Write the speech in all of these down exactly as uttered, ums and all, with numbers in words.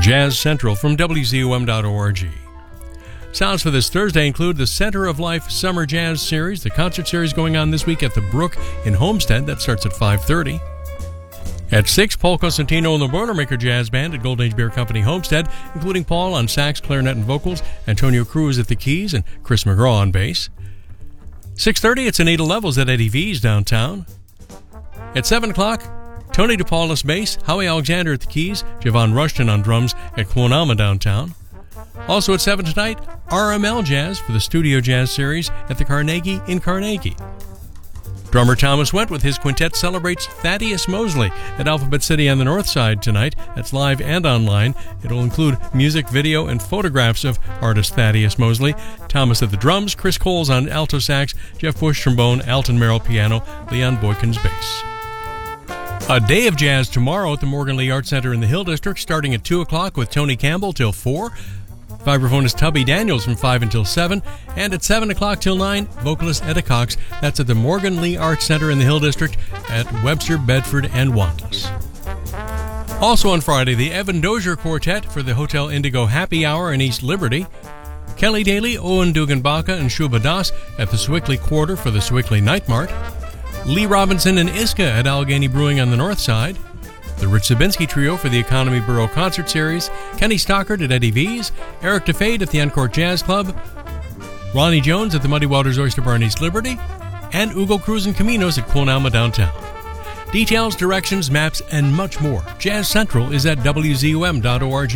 Jazz Central from W Z U M dot org. Sounds for this Thursday include the Center of Life Summer Jazz Series, the concert series going on this week at the Brook in Homestead. That starts at five thirty. At six, Paul Cosentino and the Boilermaker Jazz Band at Golden Age Beer Company Homestead, including Paul on sax, clarinet, and vocals, Antonio Cruz at the keys, and Chris McGraw on bass. six thirty, it's Anita Levels at Eddie V's downtown. At seven o'clock, Tony DePaulis bass, Howie Alexander at the keys, Javon Rushton on drums at Quonama downtown. Also at seven tonight, R M L Jazz for the Studio Jazz Series at the Carnegie in Carnegie. Drummer Thomas Went with his quintet celebrates Thaddeus Mosley at Alphabet City on the North Side tonight. That's live and online. It'll include music, video, and photographs of artist Thaddeus Mosley. Thomas at the drums, Chris Coles on alto sax, Jeff Bush trombone, Alton Merrill piano, Leon Boykins bass. A day of jazz tomorrow at the Morgan Lee Arts Center in the Hill District, starting at two o'clock with Tony Campbell till four. Vibraphonist Tubby Daniels from five until seven, and at seven o'clock till nine, vocalist Etta Cox. That's at the Morgan Lee Arts Center in the Hill District at Webster, Bedford, and Wantless. Also on Friday, the Evan Dozier Quartet for the Hotel Indigo Happy Hour in East Liberty. Kelly Daly, Owen Dugan-Baca, and Shuba Das at the Swickley Quarter for the Swickley Night Mart. Lee Robinson and Iska at Allegheny Brewing on the North Side. The Rich Zabinski Trio for the Economy Borough Concert Series, Kenny Stockard at Eddie V's, Eric DeFade at the Encore Jazz Club, Ronnie Jones at the Muddy Waters Oyster Bar in East Liberty, and Ugo Cruz and Caminos at Quonama downtown. Details, directions, maps, and much more. Jazz Central is at W Z U M dot org.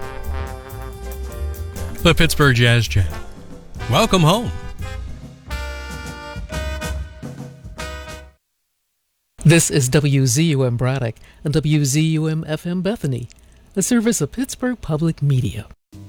The Pittsburgh Jazz Channel. Welcome home. This is W Z U M Braddock and W Z U M F M Bethany, a service of Pittsburgh Public Media.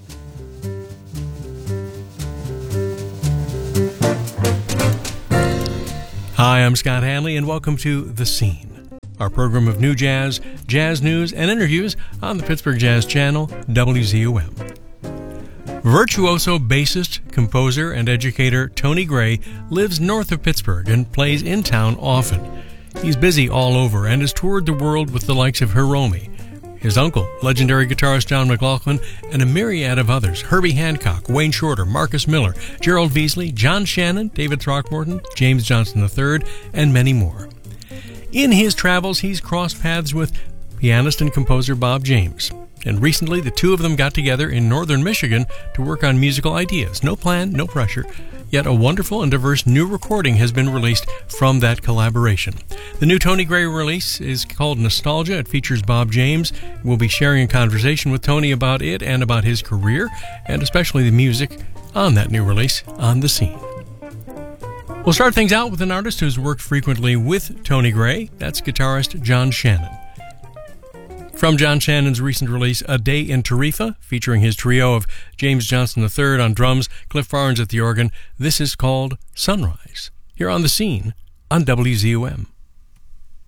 Hi, I'm Scott Hanley, and welcome to The Scene, our program of new jazz, jazz news, and interviews on the Pittsburgh Jazz Channel, W Z U M. Virtuoso bassist, composer, and educator Tony Gray lives north of Pittsburgh and plays in town often. He's busy all over and has toured the world with the likes of Hiromi, his uncle, legendary guitarist John McLaughlin, and a myriad of others: Herbie Hancock, Wayne Shorter, Marcus Miller, Gerald Beasley, John Shannon, David Throckmorton, James Johnson the third, and many more. In his travels, he's crossed paths with pianist and composer Bob James, and recently the two of them got together in northern Michigan to work on musical ideas. No plan, no pressure. Yet a wonderful and diverse new recording has been released from that collaboration. The new Tony Gray release is called Nostalgia. It features Bob James. We'll be sharing a conversation with Tony about it and about his career, and especially the music on that new release, On the Scene. We'll start things out with an artist who's worked frequently with Tony Gray. That's guitarist John Shannon. From John Shannon's recent release, A Day in Tarifa, featuring his trio of James Johnson the third on drums, Cliff Barnes at the organ, this is called Sunrise, here on The Scene on W Z U M.